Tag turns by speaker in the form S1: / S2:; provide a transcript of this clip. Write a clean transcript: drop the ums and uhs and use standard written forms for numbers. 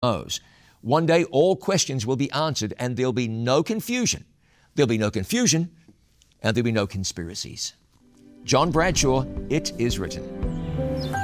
S1: knows. One day all questions will be answered and there'll be no confusion. There'll be no confusion and there'll be no conspiracies. John Bradshaw, It Is Written.